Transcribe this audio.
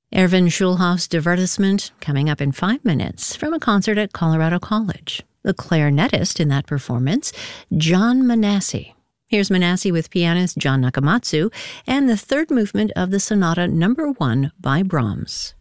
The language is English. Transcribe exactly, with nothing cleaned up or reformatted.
Erwin Schulhoff's Divertissement coming up in five minutes from a concert at Colorado College. The clarinetist in that performance, John Manassi. Here's Manassi with pianist John Nakamatsu and the third movement of the Sonata Number One by Brahms.